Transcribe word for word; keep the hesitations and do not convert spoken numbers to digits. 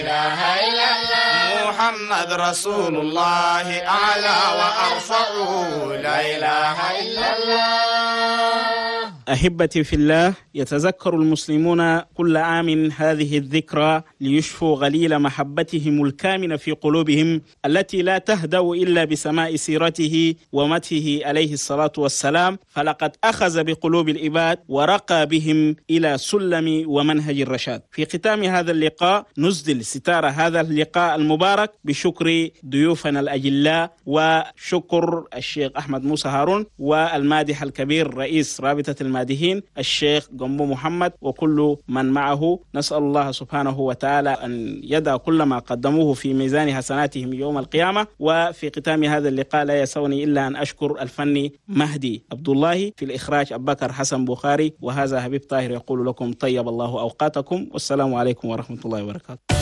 إله إلا الله محمد رسول الله أعلى وأرفع لا إله إلا الله. أحبتي في الله، يتذكر المسلمون كل عام هذه الذكرى ليشفوا غليل محبتهم الكامنة في قلوبهم التي لا تهدأ إلا بسماع سيرته ومته عليه الصلاة والسلام، فلقد أخذ بقلوب العباد ورقى بهم إلى سلم ومنهج الرشاد. في ختام هذا اللقاء نسدل ستار هذا اللقاء المبارك بشكر ضيوفنا الأجلاء وشكر الشيخ أحمد موسى هارون والمادح الكبير رئيس رابطة المادحين الشيخ قنبو محمد وكل من معه. نسأل الله سبحانه وتعالى أن يدع كل ما قدموه في ميزان حسناتهم يوم القيامة. وفي ختام هذا اللقاء لا يسعني إلا أن أشكر الفني مهدي عبد الله، في الإخراج أبو بكر حسن بخاري، وهذا حبيب طاهر يقول لكم طيب الله أوقاتكم والسلام عليكم ورحمة الله وبركاته.